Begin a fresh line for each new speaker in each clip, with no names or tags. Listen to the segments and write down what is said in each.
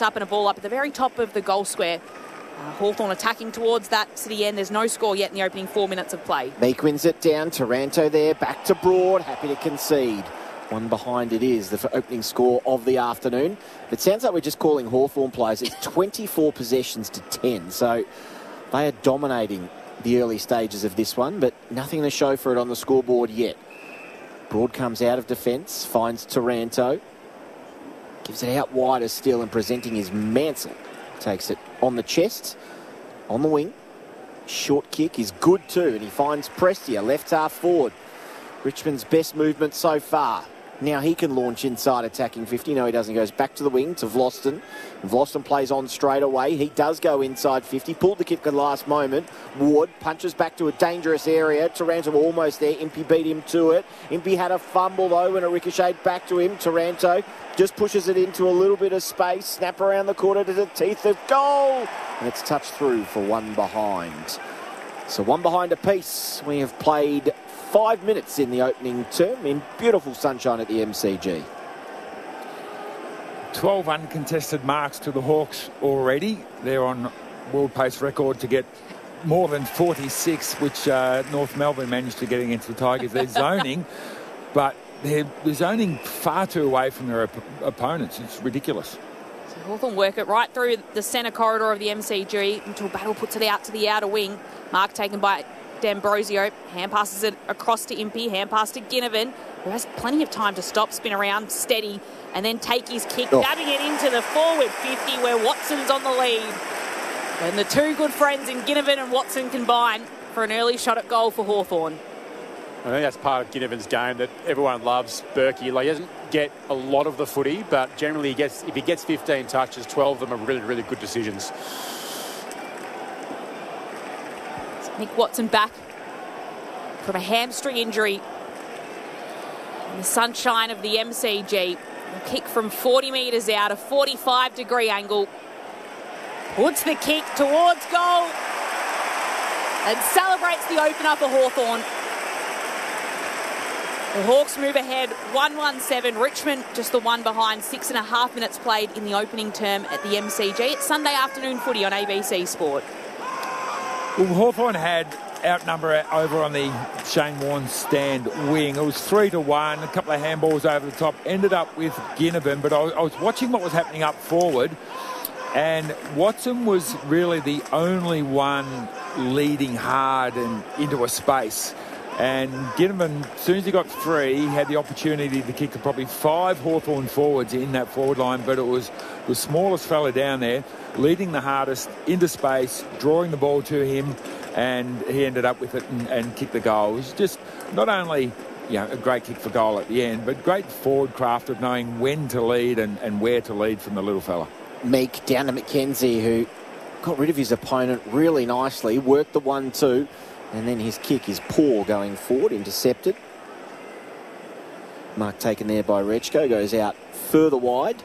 popped up and a ball up at the very top of the goal square. Hawthorn attacking towards that city end. There's no score yet in the opening 4 minutes of play.
Meek wins it down. Taranto there. Back to Broad. Happy to concede. One behind it is the opening score of the afternoon. It sounds like we're just calling Hawthorn players. It's 24 possessions to 10. So they are dominating the early stages of this one, but nothing to show for it on the scoreboard yet. Broad comes out of defence, finds Taranto. Gives it out wider still and presenting his Mansell. Takes it on the chest, on the wing. Short kick is good too, and he finds Prestia, left half forward. Richmond's best movement so far. Now he can launch inside attacking 50. No, he doesn't. He goes back to the wing to Vlosten. Vlosten plays on straight away. He does go inside 50. Pulled the kick at the last moment. Ward punches back to a dangerous area. Taranto almost there. Impey beat him to it. Impey had a fumble though when it ricocheted back to him. Taranto just pushes it into a little bit of space. Snap around the corner to the teeth of goal. And it's touched through for one behind. So one behind apiece. We have played 5 minutes in the opening term in beautiful sunshine at the MCG.
12 uncontested marks to the Hawks already. They're on world pace record to get more than 46, which North Melbourne managed to get against the Tigers. They're zoning, but they're zoning far too away from their opponents. It's ridiculous.
So Hawthorn work it right through the centre corridor of the MCG until Battle puts it out to the outer wing. Mark taken by D'Ambrosio, hand passes it across to Impey, hand pass to Ginnivan, who has plenty of time to stop, spin around, steady, and then take his kick, dabbing it into the forward 50 where Watson's on the lead. And the two good friends in Ginnivan and Watson combine for an early shot at goal for Hawthorn.
I think that's part of Ginnivan's game that everyone loves. Berkey, like, he doesn't get a lot of the footy, but generally if he gets 15 touches, 12 of them are really, really good decisions.
Nick Watson back from a hamstring injury in the sunshine of the MCG. A kick from 40 metres out, a 45-degree angle. Puts the kick towards goal and celebrates the opener for Hawthorn. The Hawks move ahead 1-1-7. Richmond just the one behind. 6.5 minutes played in the opening term at the MCG. It's Sunday afternoon footy on ABC Sport.
Well, Hawthorn had outnumber over on the Shane Warne stand wing. It was 3-1, a couple of handballs over the top. Ended up with Ginnivan, but I was watching what was happening up forward, and Watson was really the only one leading hard and into a space. And Ginnivan, as soon as he got free, he had the opportunity to kick to probably 5 Hawthorn forwards in that forward line, but it was the smallest fella down there, leading the hardest into space, drawing the ball to him, and he ended up with it and kicked the goal. It was just not only a great kick for goal at the end, but great forward craft of knowing when to lead and where to lead from the little fella.
Meek down to McKenzie, who got rid of his opponent really nicely, worked the 1-2, and then his kick is poor going forward, intercepted. Mark taken there by Rechko, goes out further wide.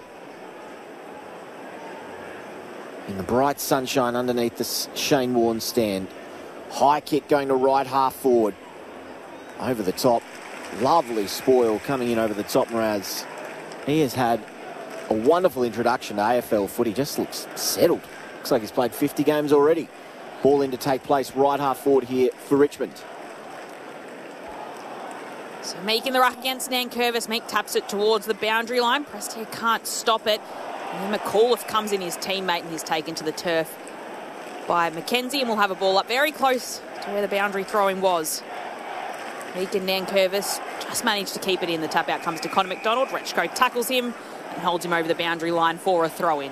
In the bright sunshine underneath the Shane Warne stand. High kick going to right half forward. Over the top. Lovely spoil coming in over the top, Mraz. He has had a wonderful introduction to AFL footy. Just looks settled. Looks like he's played 50 games already. Ball in to take place right half forward here for Richmond.
So Meek in the ruck against Nankervis. Meek taps it towards the boundary line. Prestia can't stop it. And then McAuliffe comes in, his teammate, and he's taken to the turf by McKenzie, and we'll have a ball up very close to where the boundary throwing was. Meek and Nankervis just managed to keep it in. The tap out comes to Connor McDonald. Rechko tackles him and holds him over the boundary line for a throw-in.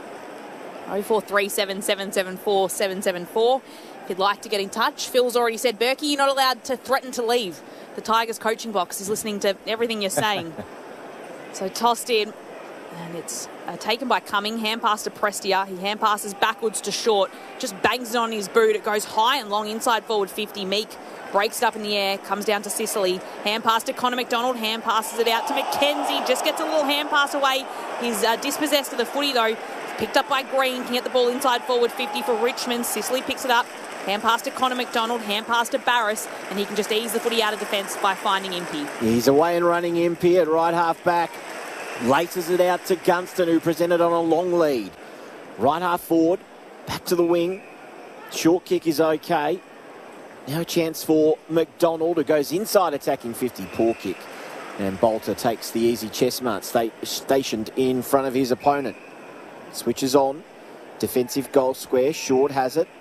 0437 774 774. If you'd like to get in touch, Phil's already said, Berkey, you're not allowed to threaten to leave. The Tigers coaching box is listening to everything you're saying. So tossed in, and it's taken by Cumming. Hand pass to Prestia. He hand passes backwards to Short. Just bangs it on his boot. It goes high and long inside forward 50. Meek breaks it up in the air. Comes down to Sicily. Hand pass to Connor McDonald. Hand passes it out to McKenzie. Just gets a little hand pass away. He's dispossessed of the footy though. Picked up by Green. Can get the ball inside forward 50 for Richmond. Sicily picks it up. Hand pass to Connor McDonald. Hand pass to Barris. And he can just ease the footy out of defence by finding Impey.
He's away and running Impey at right half back. Laces it out to Gunston, who presented on a long lead. Right half forward, back to the wing. Short kick is okay. Now a chance for McDonald, who goes inside attacking 50. Poor kick. And Bolter takes the easy chest mark, stationed in front of his opponent. Switches on. Defensive goal square. Short has it.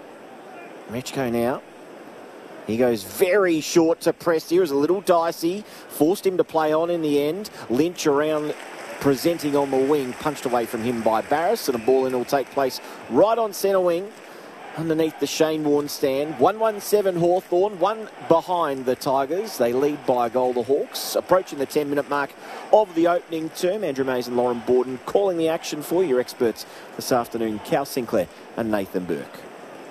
Rechko now. He goes very short to Presti. It was a little dicey. Forced him to play on in the end. Lynch around, presenting on the wing. Punched away from him by Barris. And a ball in will take place right on centre wing. Underneath the Shane Warne stand. 1-1-7 Hawthorn. One behind the Tigers. They lead by a goal, the Hawks. Approaching the 10-minute mark of the opening term. Andrew Mays and Lauren Borden calling the action for your experts this afternoon. Cal Sinclair and Nathan Burke.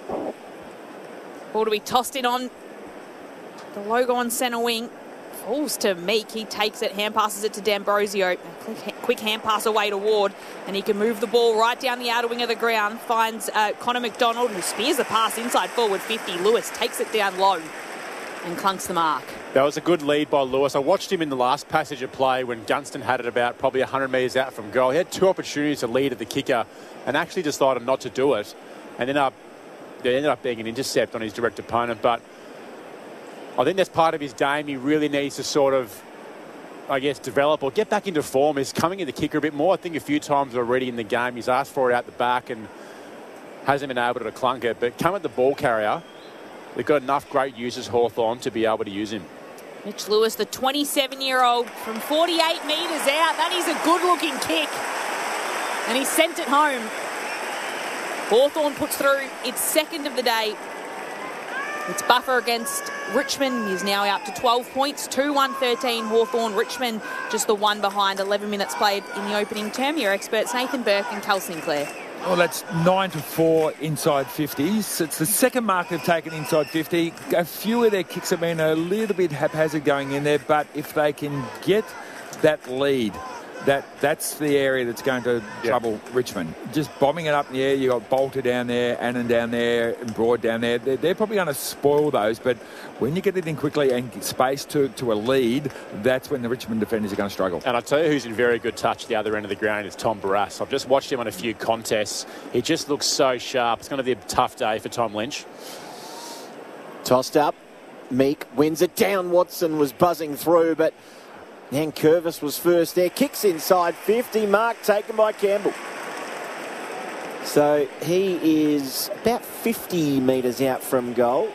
Ball to be tossed in on the logo on centre wing. Falls to Meek. He takes it, hand passes it to D'Ambrosio. Quick hand pass away to Ward, and he can move the ball right down the outer wing of the ground. Finds Connor McDonald, who spears the pass inside forward 50. Lewis takes it down low and clunks the mark.
That was a good lead by Lewis. I watched him in the last passage of play when Gunston had it about probably 100 metres out from goal. He had two opportunities to lead at the kicker and actually decided not to do it. And there ended up being an intercept on his direct opponent. But I think that's part of his game. He really needs to sort of, I guess, develop or get back into form. He's coming in the kicker a bit more. I think a few times already in the game he's asked for it out the back and hasn't been able to clunk it. But come at the ball carrier, they've got enough great users, Hawthorn, to be able to use him.
Mitch Lewis, the 27-year-old, from 48 metres out. That is a good-looking kick. And he sent it home. Hawthorn puts through its second of the day. It's buffer against Richmond. He's now out to 12 points. 2-1-13 Hawthorn. Richmond just the one behind. 11 minutes played in the opening term. Your experts Nathan Burke and Cal Sinclair.
Well, that's 9-4 inside 50s. It's the second mark they've taken inside 50. A few of their kicks have been a little bit haphazard going in there, but if they can get that lead, that's the area that's going to trouble Richmond. Just bombing it up in the air. You've got Bolter down there, Annan down there, and Broad down there. They're probably going to spoil those, but when you get it in quickly and get space to a lead, that's when the Richmond defenders are going to struggle.
And I'll tell you who's in very good touch at the other end of the ground is Tom Barrass. I've just watched him on a few contests. He just looks so sharp. It's going to be a tough day for Tom Lynch.
Tossed up. Meek wins it down. Watson was buzzing through, but Nankervis was first there. Kicks inside 50. Mark taken by Campbell. So he is about 50 metres out from goal.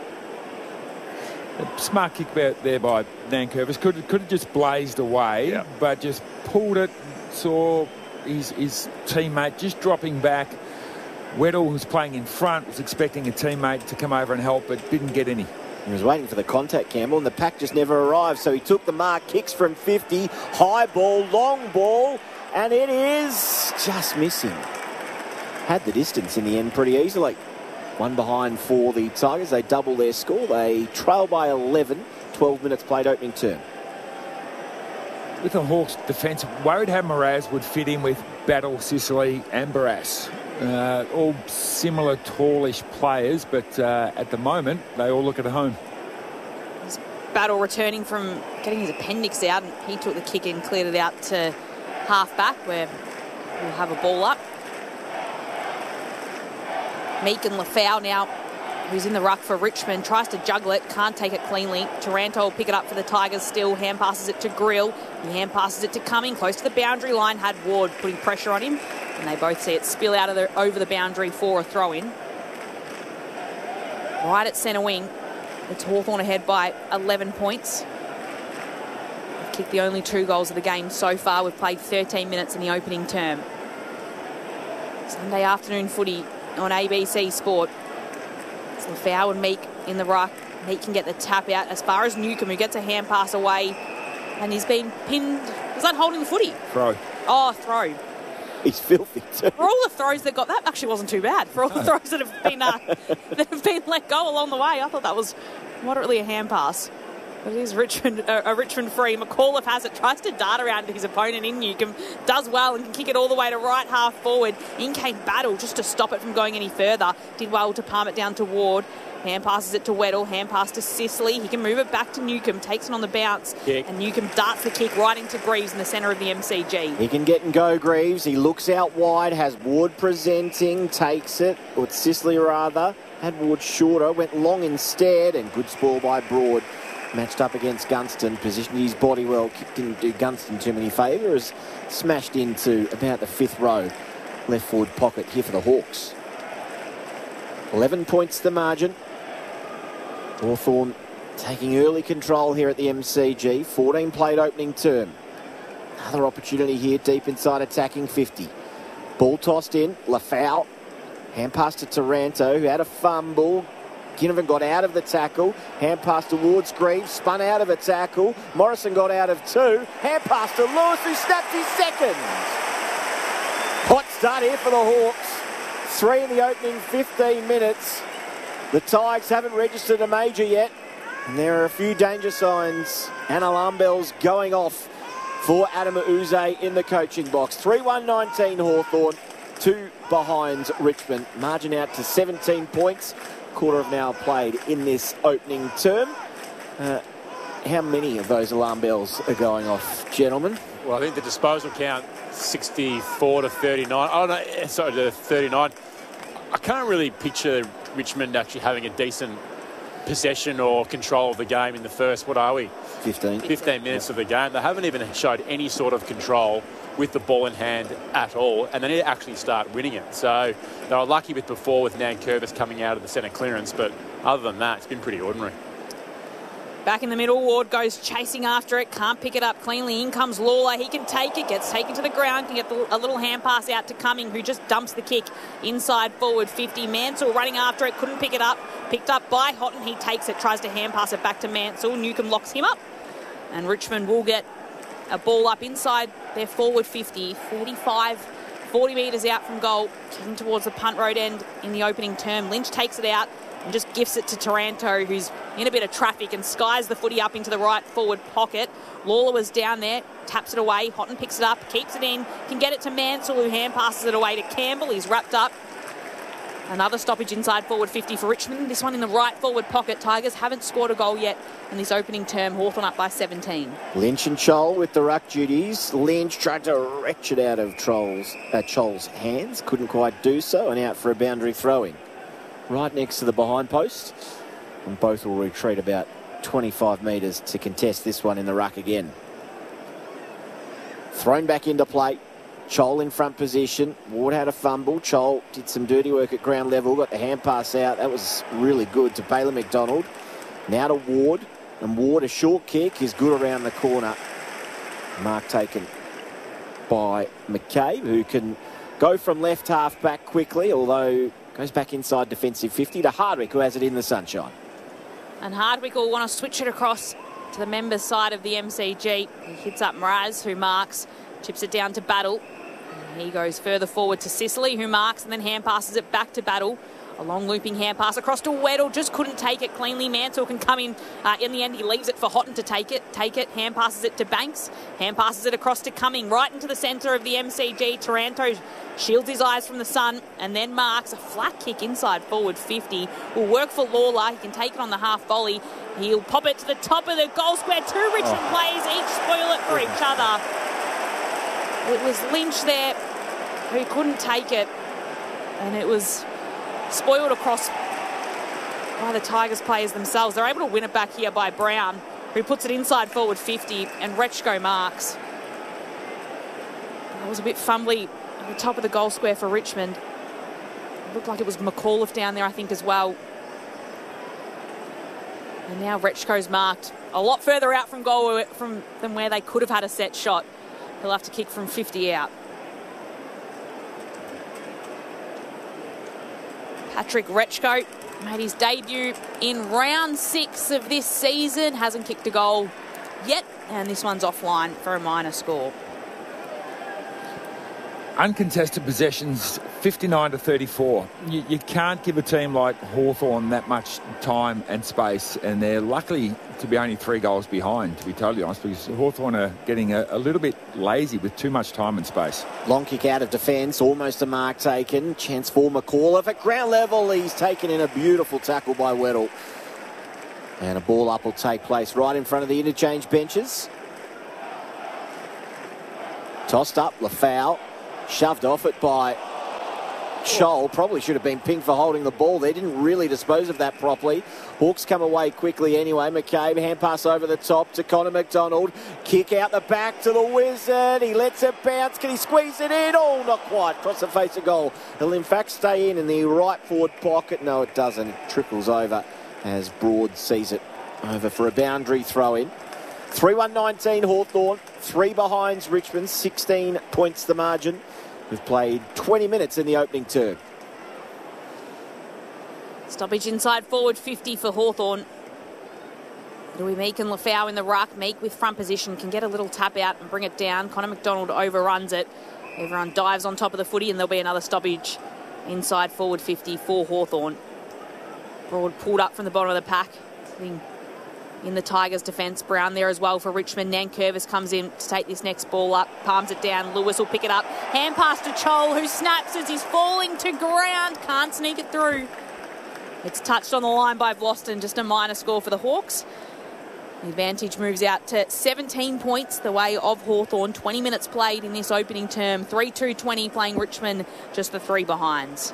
A smart kick there by Nankervis. Could have just blazed away, but just pulled it. Saw his teammate just dropping back. Weddle, who's playing in front, was expecting a teammate to come over and help, but didn't get any.
He was waiting for the contact, Campbell, and the pack just never arrived. So he took the mark, kicks from 50, high ball, long ball, and it is just missing. Had the distance in the end pretty easily. One behind for the Tigers. They double their score. They trail by 11. 12 minutes played opening term.
With the Hawks' defence, worried how Mraz would fit in with Battle, Sicily and Barrass. All similar tallish players, but at the moment they all look at home.
Battle returning from getting his appendix out, and he took the kick and cleared it out to half back where we'll have a ball up. Meek and Lafau now, who's in the ruck for Richmond, tries to juggle it, can't take it cleanly. Taranto will pick it up for the Tigers still, hand passes it to Grill, he hand passes it to Cumming, close to the boundary line, had Ward putting pressure on him, and they both see it spill out of over the boundary for a throw-in. Right at centre wing, it's Hawthorn ahead by 11 points. They've kicked the only 2 goals of the game so far. We've played 13 minutes in the opening term. Sunday afternoon footy on ABC Sport. It's Lafau and Meek in the ruck. Meek can get the tap out as far as Newcombe, who gets a hand pass away, and he's been pinned. Was that holding the footy?
Throw.
Oh, throw.
He's filthy too.
For all the throws that got, that actually wasn't too bad. For all the throws that have been let go along the way, I thought that was moderately a hand pass. But it is Richmond, a Richmond free. McAuliffe has it, tries to dart around to his opponent in Newcombe, does well and can kick it all the way to right half forward. In came Battle just to stop it from going any further. Did well to palm it down to Ward. Hand passes it to Weddle. Hand pass to Sicily. He can move it back to Newcomb. Takes it on the bounce.
Kick.
And Newcomb darts the kick right into Greaves in the centre of the MCG.
He can get and go, Greaves. He looks out wide, has Ward presenting, takes it, or it's Sicily rather. Had Ward shorter, went long instead, and good spoil by Broad. Matched up against Gunston, positioned his body well, didn't do Gunston too many favours, smashed into about the 5th row left forward pocket here for the Hawks. 11 points the margin. Hawthorn taking early control here at the MCG. 14 played opening term. Another opportunity here deep inside attacking 50. Ball tossed in. Lafau. Hand pass to Taranto, who had a fumble. Ginnivan got out of the tackle. Hand pass towards Greaves. Spun out of a tackle. Morrison got out of 2. Hand pass to Lewis, who snapped his second. Hot start here for the Hawks. 3 in the opening 15 minutes. The Tigers haven't registered a major yet. And there are a few danger signs and alarm bells going off for Adam Uze in the coaching box. 3-1-19 Hawthorn, 2 behind Richmond. Margin out to 17 points. Quarter of an hour played in this opening term. How many of those alarm bells are going off, gentlemen?
Well, I think the disposal count 64 to 39. Oh no, sorry, to 39. I can't really picture Richmond actually having a decent possession or control of the game in the first, what are we?
15
minutes of the game. They haven't even showed any sort of control with the ball in hand at all, and they need to actually start winning it. So they were lucky with before with Nankervis coming out of the centre clearance, but other than that, it's been pretty ordinary.
Back in the middle, Ward goes chasing after it, can't pick it up cleanly. In comes Lawler, he can take it, gets taken to the ground, can get a little hand pass out to Cumming, who just dumps the kick inside forward 50. Mansell running after it, couldn't pick it up, picked up by Houghton, he takes it, tries to hand pass it back to Mansell. Newcomb locks him up, and Richmond will get a ball up inside their forward 50, 40 metres out from goal, kicking towards the punt road end in the opening term. Lynch takes it out and just gifts it to Taranto, who's in a bit of traffic, and skies the footy up into the right forward pocket. Lawler was down there, taps it away. Houghton picks it up, keeps it in, can get it to Mansell, who hand passes it away to Campbell. He's wrapped up. Another stoppage inside forward 50 for Richmond. This one in the right forward pocket. Tigers haven't scored a goal yet in this opening term. Hawthorn up by 17.
Lynch and Chol with the ruck duties. Lynch tried to wrench it out of Chol's hands. Couldn't quite do so, and out for a boundary throw-in. Right next to the behind post. And both will retreat about 25 metres to contest this one in the ruck again. Thrown back into play. Chol in front position. Ward had a fumble. Chol did some dirty work at ground level. Got the hand pass out. That was really good to Baylor McDonald. Now to Ward. And Ward, a short kick, is good around the corner. Mark taken by McCabe, who can go from left half back quickly, although goes back inside defensive 50 to Hardwick, who has it in the sunshine.
And Hardwick will want to switch it across to the members' side of the MCG. He hits up Mraz, who marks, chips it down to Battle. And he goes further forward to Sicily, who marks, and then hand passes it back to Battle. A long looping hand pass across to Weddle, just couldn't take it cleanly. Mansell can come in the end, he leaves it for Houghton to take it, hand passes it to Banks, hand passes it across to Cumming, right into the centre of the MCG. Taranto shields his eyes from the sun and then marks a flat kick inside forward 50. Will work for Lawler, he can take it on the half volley. He'll pop it to the top of the goal square. 2 Richmond players, each spoil it for each other. It was Lynch there who couldn't take it, and it was spoiled across by the Tigers players themselves. They're able to win it back here by Brown, who puts it inside forward 50, and Rechko marks. It was a bit fumbly at the top of the goal square for Richmond. It looked like it was McAuliffe down there, I think, as well. And now Rechko's marked a lot further out from goal than where they could have had a set shot. He'll have to kick from 50 out. Patrick Rechko made his debut in round 6 of this season. Hasn't kicked a goal yet, and this one's offline for a minor score.
Uncontested possessions, 59-34. You can't give a team like Hawthorn that much time and space, and they're lucky to be only 3 goals behind, to be totally honest, because Hawthorn are getting a little bit lazy with too much time and space.
Long kick out of defence, almost a mark taken. Chance for McAuliffe at ground level. He's taken in a beautiful tackle by Weddle. And a ball up will take place right in front of the interchange benches. Tossed up, Lafau. Shoved off it by Scholl. Probably should have been pinged for holding the ball there. Didn't really dispose of that properly. Hawks come away quickly anyway. McCabe, hand pass over the top to Connor McDonald. Kick out the back to the Wizard. He lets it bounce. Can he squeeze it in? Oh, not quite. Cross the face of goal. It'll in fact stay in the right forward pocket. No, it doesn't. It trickles over as Broad sees it over for a boundary throw in. 3-1-19 Hawthorn. 3 behinds Richmond. 16 points the margin. We've played 20 minutes in the opening term.
Stoppage inside forward 50 for Hawthorn. It'll be Meek and Lafau in the ruck. Meek with front position can get a little tap out and bring it down. Connor McDonald overruns it. Everyone dives on top of the footy and there'll be another stoppage inside forward 50 for Hawthorn. Broad pulled up from the bottom of the pack. In the Tigers' defence. Brown there as well for Richmond. Nankervis comes in to take this next ball up. Palms it down. Lewis will pick it up. Hand pass to Chol, who snaps as he's falling to ground. Can't sneak it through. It's touched on the line by Vlosten. Just a minor score for the Hawks. The advantage moves out to 17 points the way of Hawthorn. 20 minutes played in this opening term. 3-2-20 playing Richmond. Just the 3 behinds.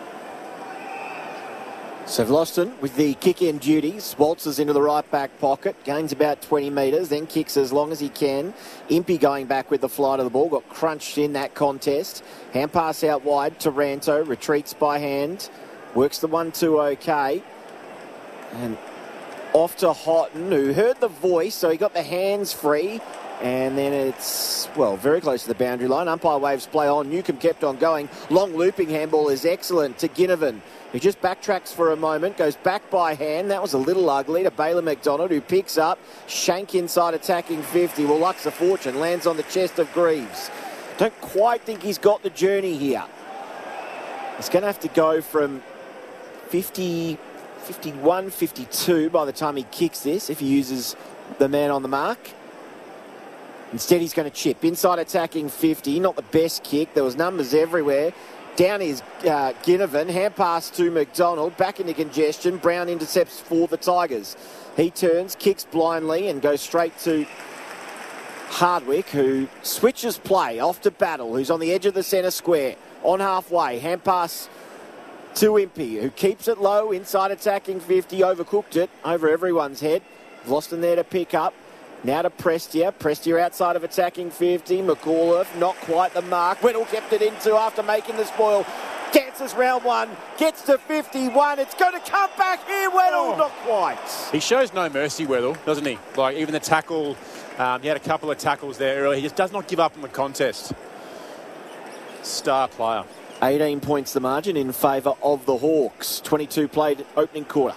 So Vlosten with the kick-in duties, waltzes into the right-back pocket, gains about 20 metres, then kicks as long as he can. Impey going back with the flight of the ball, got crunched in that contest. Hand pass out wide, Taranto retreats by hand, works the 1-2 okay. And off to Houghton, who heard the voice, so he got the hands free. And then it's, well, very close to the boundary line. Umpire waves play on. Newcombe kept on going. Long looping handball is excellent to Ginnivan, who just backtracks for a moment, goes back by hand. That was a little ugly to Baylor McDonald, who picks up. Shank inside attacking 50. Well, luck's a fortune. Lands on the chest of Greaves. Don't quite think he's got the journey here. He's going to have to go from 50, 51, 52 by the time he kicks this, if he uses the man on the mark. Instead, he's going to chip. Inside attacking 50. Not the best kick. There was numbers everywhere. Down is Ginnivan. Hand pass to McDonald. Back into congestion. Brown intercepts for the Tigers. He turns, kicks blindly and goes straight to Hardwick, who switches play off to Battle, who's on the edge of the centre square. On halfway. Hand pass to Impey, who keeps it low. Inside attacking 50. Overcooked it over everyone's head. Vlosten there to pick up. Now to Prestia. Prestia outside of attacking 50. McAuliffe, not quite the mark. Weddle kept it into after making the spoil. Dances round 1. Gets to 51. It's going to come back here. Weddle, not quite.
He shows no mercy, Weddle, doesn't he? Like, even the tackle, he had a couple of tackles there earlier. He just does not give up in the contest. Star player.
18 points the margin in favour of the Hawks. 22 played opening quarter.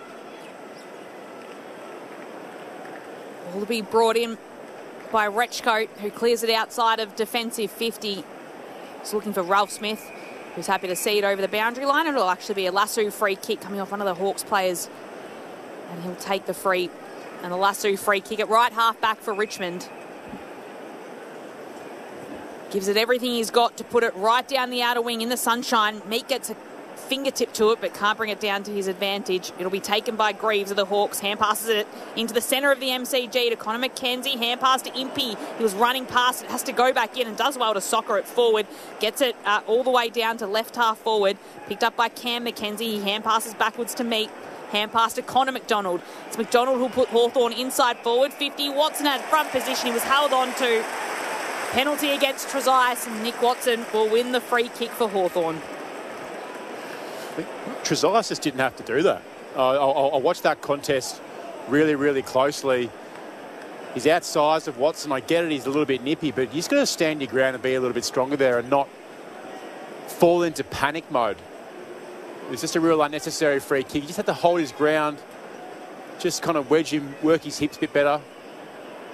Will be brought in by Rechcoat, who clears it outside of defensive 50. He's looking for Ralph Smith, who's happy to see it over the boundary line. It'll actually be a Lasso free kick coming off one of the Hawks players. And he'll take the free. And the Lasso free kick at right half back for Richmond. Gives it everything he's got to put it right down the outer wing in the sunshine. Meek gets a fingertip to it, but can't bring it down to his advantage. It'll be taken by Greaves of the Hawks. Hand passes it into the centre of the MCG to Connor McKenzie. Hand pass to Impey. He was running past it, has to go back in and does well to soccer it forward. Gets it all the way down to left half forward. Picked up by Cam McKenzie. He hand passes backwards to Meek. Hand pass to Connor McDonald. It's McDonald who'll put Hawthorn inside forward. 50. Watson had front position. He was held on to. Penalty against Trezise, and Nick Watson will win the free kick for Hawthorn.
Trezise just didn't have to do that. I watched that contest really, really closely. He's outsized of Watson. I get it, he's a little bit nippy, but he's got to stand your ground and be a little bit stronger there and not fall into panic mode. It's just a real unnecessary free kick. He just had to hold his ground, just kind of wedge him, work his hips a bit better.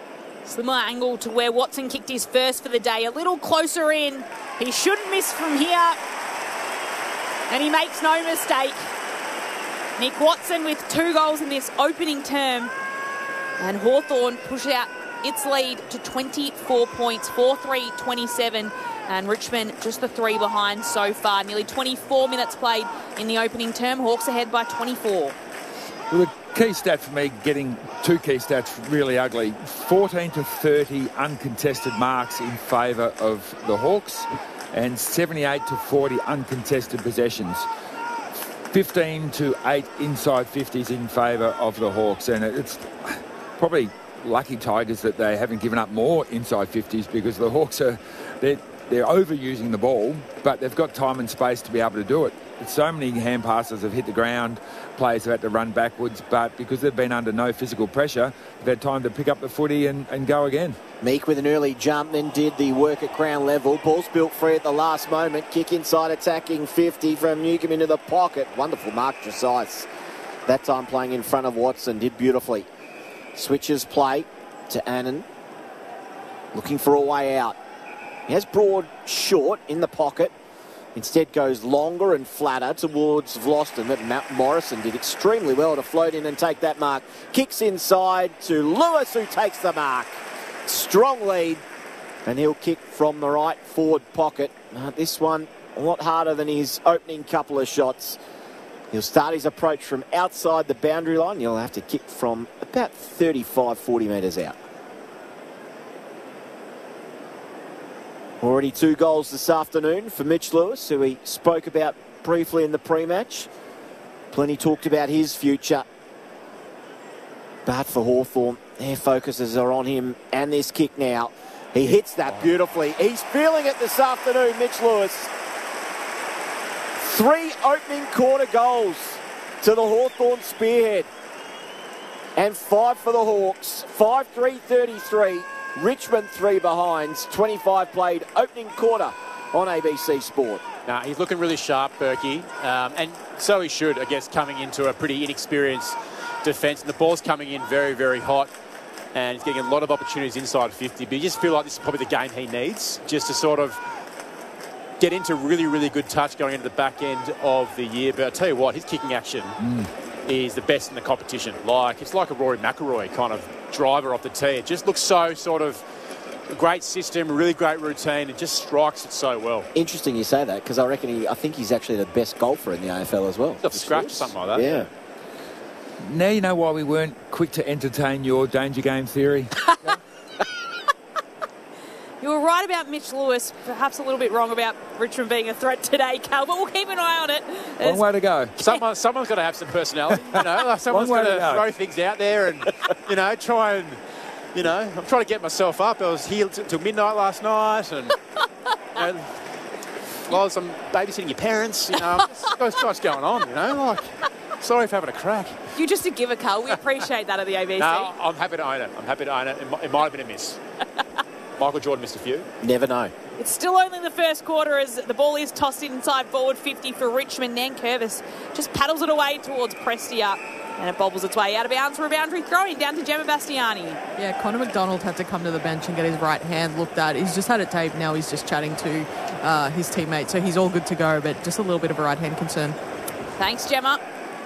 Slimmer angle to where Watson kicked his first for the day. A little closer in. He shouldn't miss from here. And he makes no mistake. Nick Watson with 2 goals in this opening term. And Hawthorn pushes out its lead to 24 points, 4-3-27. And Richmond just the 3 behind so far. Nearly 24 minutes played in the opening term. Hawks ahead by 24.
Well, the key stat for me, getting 2 key stats really ugly. 14 to 30 uncontested marks in favour of the Hawks and 78 to 40 uncontested possessions. 15 to 8 inside 50s in favour of the Hawks. And it's probably lucky Tigers that they haven't given up more inside 50s, because the Hawks they're overusing the ball, but they've got time and space to be able to do it. So many hand passes have hit the ground, players have had to run backwards, but because they've been under no physical pressure, they've had time to pick up the footy and go again. Meek
with an early jump, then did the work at ground level. Ball's built free at the last moment. Kick inside, attacking 50 from Newcombe into the pocket. Wonderful mark, Trezise. That time playing in front of Watson, did beautifully. Switches play to Annan. Looking for a way out. He has Broad short in the pocket. Instead goes longer and flatter towards Vlosten, but Matt Morrison did extremely well to float in and take that mark. Kicks inside to Lewis, who takes the mark. Strong lead, and he'll kick from the right forward pocket. This one a lot harder than his opening couple of shots. He'll start his approach from outside the boundary line. He'll have to kick from about 35, 40 metres out. Already 2 goals this afternoon for Mitch Lewis, who we spoke about briefly in the pre-match. Plenty talked about his future. But for Hawthorn, their focuses are on him and this kick now. He hits that beautifully. He's feeling it this afternoon, Mitch Lewis. 3 opening quarter goals to the Hawthorn spearhead. And 5 for the Hawks. 5-3-33. Richmond 3 behinds, 25 played opening quarter on ABC Sport.
Nah, he's looking really sharp, Berkey, and so he should, I guess, coming into a pretty inexperienced defence. And the ball's coming in very, very hot, and he's getting a lot of opportunities inside 50. But you just feel like this is probably the game he needs, just to sort of get into really, really good touch going into the back end of the year. But I'll tell you what, his kicking action is the best in the competition. It's like a Rory McIlroy kind of driver off the tee. It just looks so sort of a great system, really great routine. It just strikes it so well.
Interesting you say that, because I think he's actually the best golfer in the AFL as well.
Off the scratch or something like that.
Yeah.
Now you know why we weren't quick to entertain your danger game theory.
You were right about Mitch Lewis, perhaps a little bit wrong about Richmond being a threat today, Cal, but we'll keep an eye on it.
Long way to go.
Someone's got to have some personality, someone's got to throw things out there and, try and, I'm trying to get myself up. I was here till midnight last night and, while I'm babysitting your parents, what's going on, sorry for having a crack.
You're just a giver, Cal. We appreciate that at the ABC.
No, I'm happy to own it. It might have been a miss. Michael Jordan missed a few.
Never know.
It's still only the first quarter as the ball is tossed inside forward 50 for Richmond. Nankervis just paddles it away towards Prestia and it bobbles its way out of bounds for a boundary throw-in down to Gemma Bastiani.
Yeah, Connor McDonald had to come to the bench and get his right hand looked at. He's just had it taped. Now he's just chatting to his teammate, so he's all good to go, but just a little bit of a right hand concern.
Thanks, Gemma.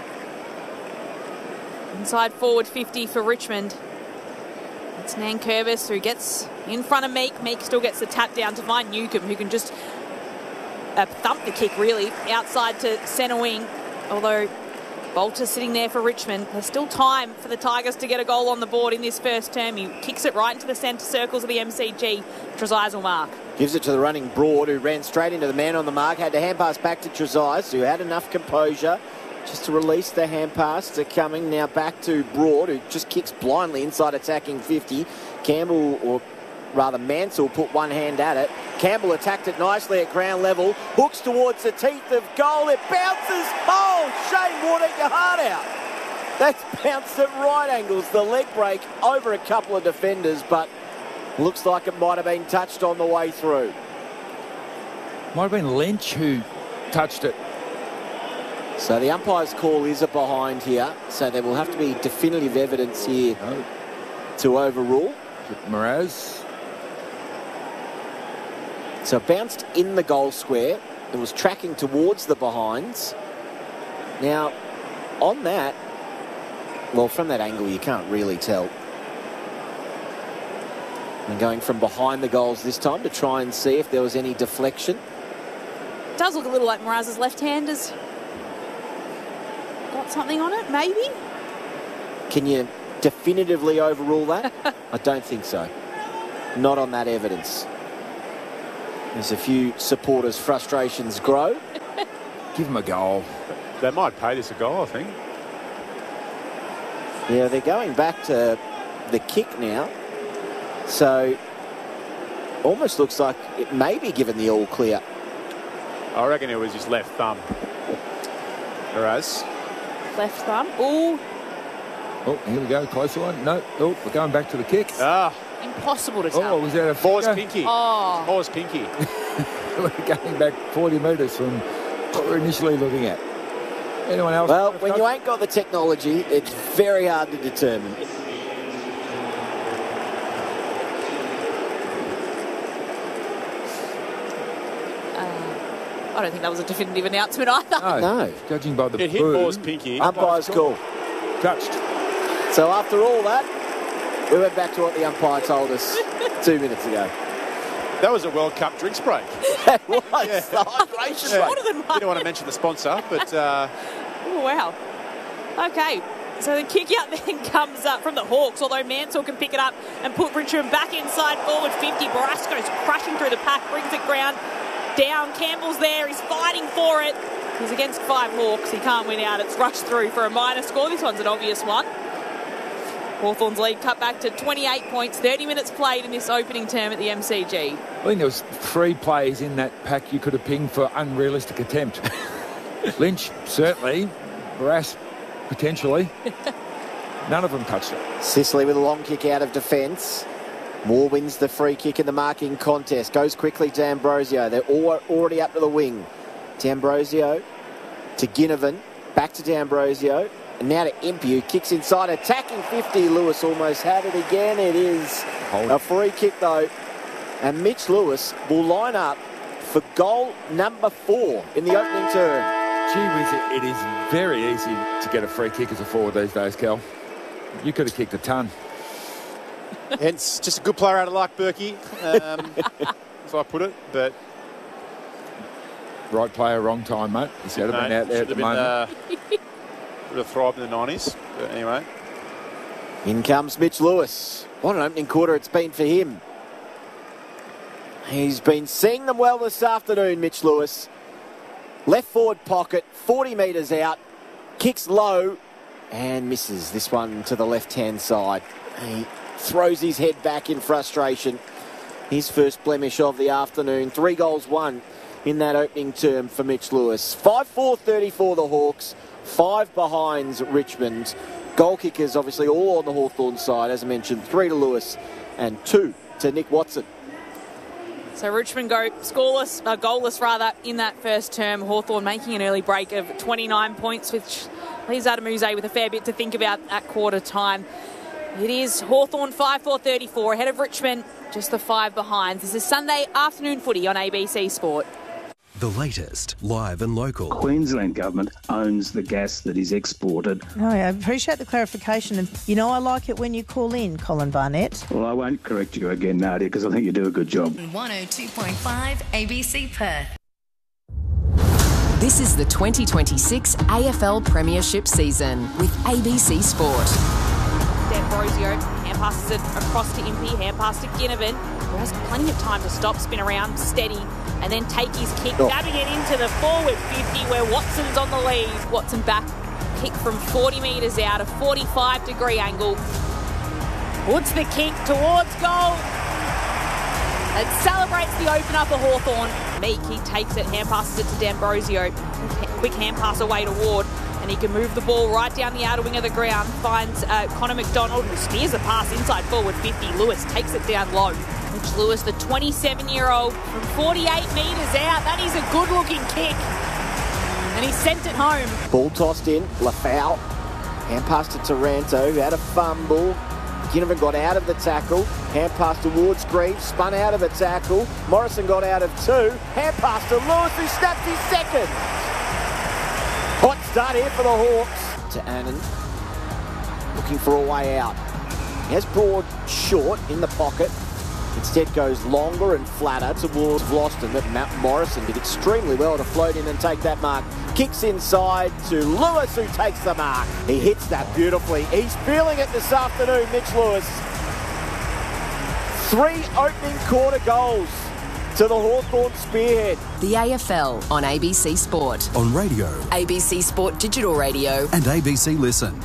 Inside forward 50 for Richmond. It's Nankervis who gets in front of Meek. Meek still gets the tap down to find Newcombe, who can just thump the kick, really, outside to centre wing. Although Bolter's sitting there for Richmond. There's still time for the Tigers to get a goal on the board in this first term. He kicks it right into the centre circles of the MCG. Trezise will mark.
Gives it to the running Broad, who ran straight into the man on the mark. Had to hand pass back to Trezise, who had enough composure just to release the hand pass to Cumming. Now back to Broad, who just kicks blindly inside attacking 50. Campbell, or rather Mansell, put one hand at it. Campbell attacked it nicely at ground level. Hooks towards the teeth of goal. It bounces. Oh, Shane Ward, eat your heart out. That's bounced at right angles. The leg break over a couple of defenders, but looks like it might have been touched on the way through.
Might have been Lynch who touched it.
So the umpire's call is a behind here. So there will have to be definitive evidence here to overrule.
with Mraz.
So it bounced in the goal square. It was tracking towards the behinds. Now, on that, well, from that angle, you can't really tell. And going from behind the goals this time to try and see if there was any deflection.
It does look a little like Mraz's left hand has got something on it, maybe?
Can you definitively overrule that? I don't think so. Not on that evidence. There's a few supporters' frustrations grow.
Give him a goal.
They might pay this a goal, I think.
Yeah, they're going back to the kick now. So, almost looks like it may be given the all clear.
I reckon it was his left thumb. Whereas,
Left thumb. Ooh,
Oh, here we go. Closer one. No. Oh, we're going back to the kick.
impossible to
Oh,
tell.
was that a
Force
finger?
pinky.
Oh,
Force pinky.
We're going back 40 metres from what we're initially looking at. Anyone else?
Well, when you ain't got the technology, it's very hard to determine.
I don't think that was a definitive announcement either.
No.
Judging by the
It hit
boo,
Moore's pinky.
Umpire's call.
touched.
So after all that, we went back to what the umpire told us 2 minutes ago.
That was a World Cup drinks break.
That was the hydration break.
Shorter than
You
mine.
don't want to mention the sponsor, but
Oh, wow. Okay, so the kick out then comes up from the Hawks, although Mansell can pick it up and put Richmond back inside forward 50. Barasco's crashing through the pack, brings it ground down. Campbell's there, he's fighting for it. He's against 5 Hawks, he can't win out. It's rushed through for a minor score. This one's an obvious one. Hawthorn's lead cut back to 28 points, 30 minutes played in this opening term at the MCG.
I think there was 3 plays in that pack you could have pinged for unrealistic attempt. Lynch, certainly. Barras, potentially. None of them touched it.
Sicily with a long kick out of defence. Moore wins the free kick in the marking contest. Goes quickly to Ambrosio. They're already up to the wing. To Ambrosio. To Ginnivan. Back to D'Ambrosio. And now to Impey, who kicks inside. Attacking 50. Lewis almost had it again. It is a free kick, though. And Mitch Lewis will line up for goal number 4 in the opening term.
Gee whiz, it is very easy to get a free kick as a forward these days, Cal. You could have kicked a ton.
hence just a good player out of luck, Berkey. So I put it, but
Right player, wrong time, mate. He should have been out there at the moment.
Would have thrived in the 90s. But anyway,
In comes Mitch Lewis. What an opening quarter it's been for him. He's been seeing them well this afternoon, Mitch Lewis. Left forward pocket, 40 metres out. Kicks low and misses this one to the left-hand side. He throws his head back in frustration. His first blemish of the afternoon. 3 goals, 1 in that opening term for Mitch Lewis. 5-4-34 the Hawks. 5 behinds Richmond. Goal kickers obviously all on the Hawthorn side. As I mentioned, 3 to Lewis and 2 to Nick Watson.
So Richmond go scoreless, goalless rather, in that first term. Hawthorn making an early break of 29 points, which leaves Adamuse with a fair bit to think about at quarter time. It is Hawthorn 5-4-34 ahead of Richmond, just the 5 behind. This is Sunday afternoon footy on ABC Sport.
The latest, live and local.
Queensland government owns the gas that is exported.
Oh, I appreciate the clarification. And, you know, I like it when you call in, Colin Barnett.
Well, I won't correct you again, Nadia, because I think you do a good job.
102.5 ABC Perth.
This is the 2026 AFL Premiership season with ABC Sport.
D'Ambrosio hand passes it across to Impey, hand pass to Ginnivan, who has plenty of time to stop, spin around, steady, and then take his kick, dabbing it into the forward 50 where Watson's on the lead. Watson back, kick from 40 metres out, a 45-degree angle. Puts the kick towards goal. It celebrates the opener for Hawthorn. Meek, he takes it, hand passes it to D'Ambrosio. Quick hand pass away to Ward. And he can move the ball right down the outer wing of the ground. Finds Connor McDonald, who spears a pass inside forward 50. Lewis takes it down low. Mitch Lewis, the 27-year-old, from 48 metres out. That is a good-looking kick. And he sent it home.
Ball tossed in, Lafau. Hand pass to Taranto, who had a fumble. Ginnivan got out of the tackle. Hand pass towards Greaves. Spun out of a tackle. Morrison got out of 2. Hand pass to Lewis, who snaps his second. Hot start here for the Hawks. To Annan. Looking for a way out. He has Broad short in the pocket. Instead goes longer and flatter towards Vlauston, but Matt Morrison did extremely well to float in and take that mark. Kicks inside to Lewis, who takes the mark. He hits that beautifully. He's feeling it this afternoon, Mitch Lewis. 3 opening quarter goals to the Hawthorn spearhead.
The AFL on ABC Sport.
On radio.
ABC Sport Digital Radio.
And ABC Listen.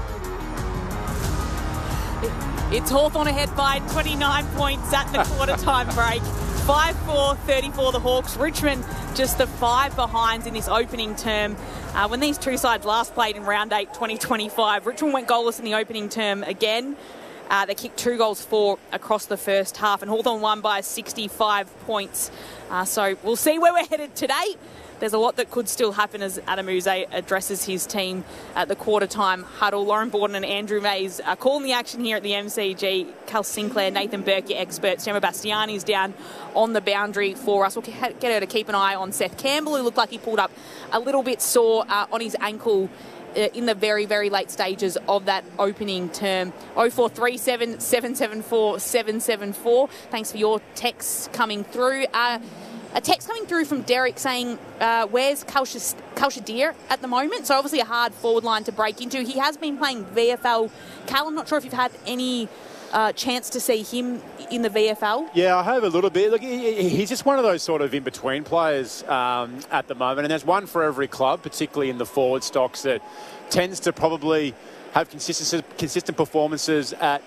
It's Hawthorn ahead by 29 points at the quarter-time break. 5-4-34 the Hawks. Richmond just the 5 behinds in this opening term. When these two sides last played in round 8 2025, Richmond went goalless in the opening term again. They kicked 2 goals for across the first half, and Hawthorn won by 65 points. So we'll see where we're headed today. There's a lot that could still happen as Adam Yze addresses his team at the quarter-time huddle. Lauren Borden and Andrew Mays are calling the action here at the MCG. Cal Sinclair, Nathan Burke, your expert. Gemma Bastiani's down on the boundary for us. We'll get her to keep an eye on Seth Campbell, who looked like he pulled up a little bit sore on his ankle in the very, very late stages of that opening term. 0437 774 774. Thanks for your texts coming through. A text coming through from Derek saying, where's Kalshadir at the moment? So obviously a hard forward line to break into. He has been playing VFL. Cal, I'm not sure if you've had any chance to see him in the VFL.
Yeah, I have a little bit. Look, he's just one of those sort of in-between players at the moment. And there's one for every club, particularly in the forward stocks, that tends to probably have consistent performances at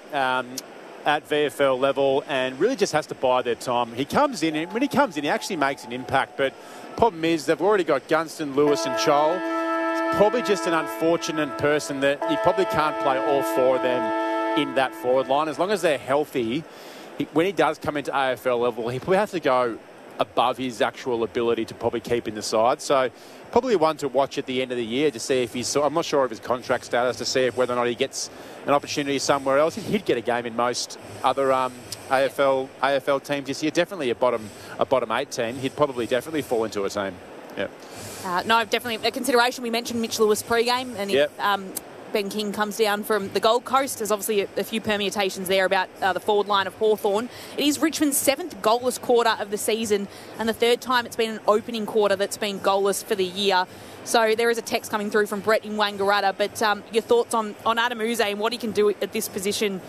VFL level and really just has to bide their time. He comes in, and when he comes in, he actually makes an impact. But problem is, they've already got Gunston, Lewis and Chol. It's probably just an unfortunate person that you probably can't play all 4 of them in that forward line. As long as they're healthy, when he does come into AFL level, he probably has to go above his actual ability to probably keep in the side. So probably one to watch at the end of the year to see if he's... I'm not sure of his contract status, to see if whether or not he gets an opportunity somewhere else. He'd get a game in most other AFL teams this year. Definitely a bottom 8 team. He'd probably definitely fall into a team. Yeah.
No, definitely a consideration. We mentioned Mitch Lewis pre-game, and if Ben King comes down from the Gold Coast, there's obviously a few permutations there about the forward line of Hawthorn. It is Richmond's 7th goalless quarter of the season, and the 3rd time it's been an opening quarter that's been goalless for the year. So there is a text coming through from Brett in Wangaratta, but your thoughts on Adam Yze and what he can do at this position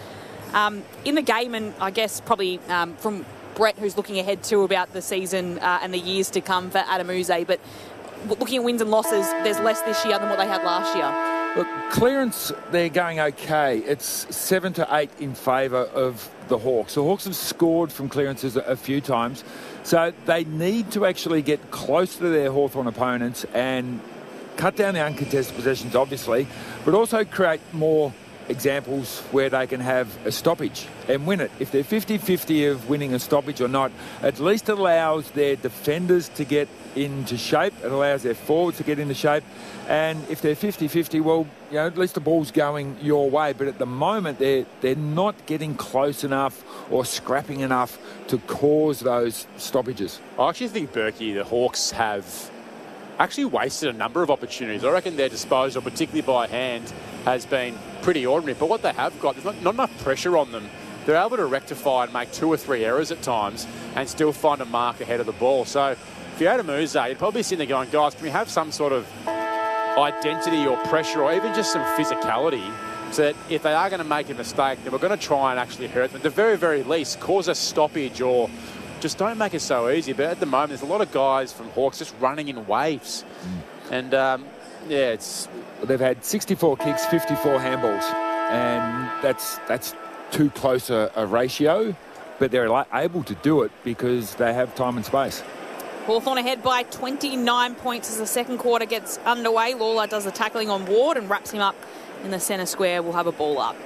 in the game, and I guess probably from Brett, who's looking ahead too about the season and the years to come for Adam Yze. But looking at wins and losses, there's less this year than what they had last year.
Look, clearance, they're going okay. It's 7-8 in favour of the Hawks. The Hawks have scored from clearances a few times, so they need to actually get close to their Hawthorn opponents and cut down the uncontested possessions, obviously, but also create more examples where they can have a stoppage and win it. If they're 50-50 of winning a stoppage or not, at least it allows their defenders to get into shape. It allows their forwards to get into shape. And if they're 50-50, well, at least the ball's going your way. But at the moment, they're not getting close enough or scrapping enough to cause those stoppages.
I actually think, Berkey, the Hawks have actually wasted a number of opportunities. I reckon their disposal, particularly by hand, has been pretty ordinary. But what they have got, there's not enough pressure on them. They're able to rectify and make 2 or 3 errors at times and still find a mark ahead of the ball. So if you're Adam Yze, you'd probably be sitting there going, guys, can we have some sort of identity or pressure or even just some physicality so that if they are going to make a mistake, then we're going to try and actually hurt them. At the very, very least, cause a stoppage or just don't make it so easy. But at the moment, there's a lot of guys from Hawks just running in waves. And, it's...
They've had 64 kicks, 54 handballs. And that's too close a ratio. But they're able to do it because they have time and space.
Hawthorn ahead by 29 points as the second quarter gets underway. Lawler does the tackling on Ward and wraps him up in the centre square. We'll have a ball up.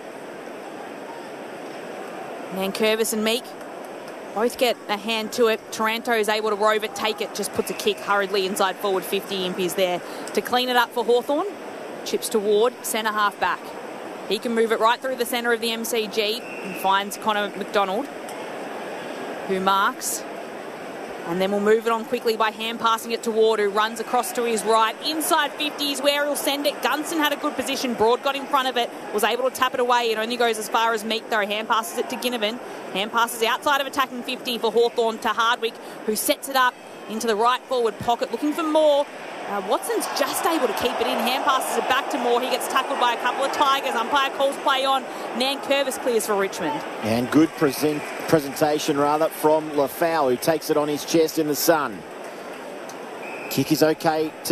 Nankervis and Meek both get a hand to it. Taranto is able to rove it, take it, just puts a kick hurriedly inside forward 50. Impey's there to clean it up for Hawthorn. Chips to Ward, centre half back. He can move it right through the centre of the MCG and finds Connor McDonald, who marks. And then we'll move it on quickly by hand passing it to Ward, who runs across to his right. Inside 50 is where he'll send it. Gunston had a good position. Broad got in front of it, was able to tap it away. It only goes as far as Meek, though. Hand passes it to Ginnivan. Hand passes outside of attacking 50 for Hawthorn to Hardwick, who sets it up into the right forward pocket, looking for Moore. Watson's just able to keep it in. Hand passes it back to Moore. He gets tackled by a couple of Tigers. Umpire calls play on. Nankervis clears for Richmond.
And good presentation from Lafau, who takes it on his chest in the sun. Kick is okay to